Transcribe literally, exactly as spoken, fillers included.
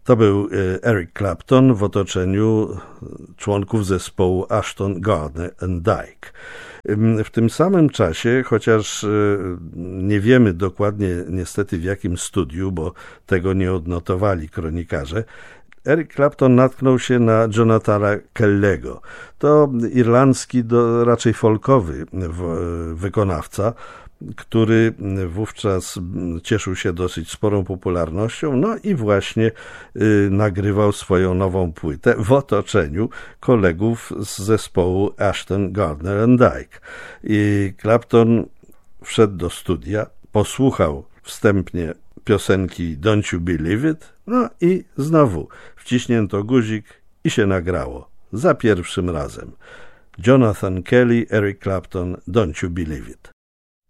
To był Eric Clapton w otoczeniu członków zespołu Ashton, Gardner and Dyke. W tym samym czasie, chociaż nie wiemy dokładnie niestety w jakim studiu, bo tego nie odnotowali kronikarze, Eric Clapton natknął się na Jonathana Kellego. To irlandzki, do, raczej folkowy wykonawca, który wówczas cieszył się dosyć sporą popularnością, no i właśnie y, nagrywał swoją nową płytę w otoczeniu kolegów z zespołu Ashton, Gardner and Dyke. I Clapton wszedł do studia, posłuchał wstępnie piosenki Don't You Believe It, no i znowu wciśnięto guzik i się nagrało. Za pierwszym razem. Jonathan Kelly, Eric Clapton, Don't You Believe It.